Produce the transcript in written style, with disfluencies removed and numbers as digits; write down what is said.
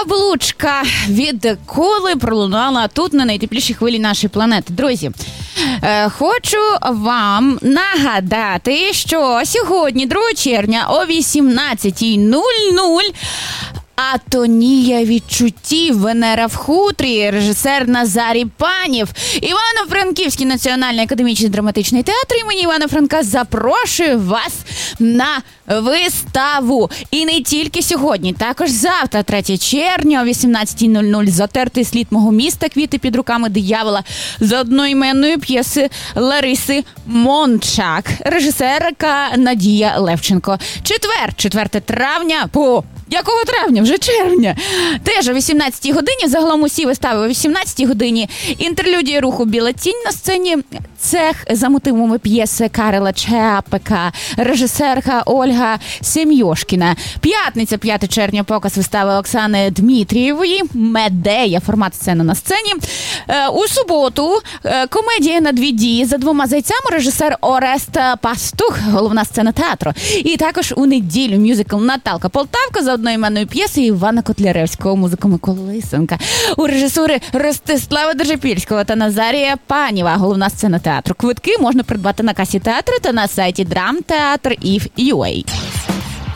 Каблучка відколи пролунала тут на найтеплішій хвилі нашої планети. Друзі, хочу вам нагадати, що сьогодні, 2 червня о 18:00 «Атонія відчуттів. Венера в хутрі», режисер Назарій Панів. Івано-Франківський національний академічний драматичний театр імені Івана Франка запрошує вас на виставу. І не тільки сьогодні, також завтра, 3 червня о 18:00 «Затертий слід мого міста. Квіти під руками диявола» з одноіменної п'єси Лариси Мончак, режисерка Надія Левченко. Четвер, 4 травня, якого травня? Вже червня. Теж о 18-й годині, загалом усі вистави о 18-й годині. Інтерлюдія руху «Біла тінь» на сцені. Цех за мотивами п'єси Карла Чапика, режисерка Ольга Семьошкіна. П'ятниця, 5 червня, показ вистави Оксани Дмитрієвої «Медея», формат сцени на сцені. У суботу комедія на 2 дії за 2 зайцями, режисер Орест Пастух, головна сцена театру. І також у неділю мюзикл «Наталка Полтавка» за одноіменною п'єсою Івана Котляревського, музика Миколи Лисенка. У режисури Ростислава Держипільського та Назарія Панєва, головна сцена театру. Квитки можна придбати на касі театру та на сайті Драмтеатр.ів.ua.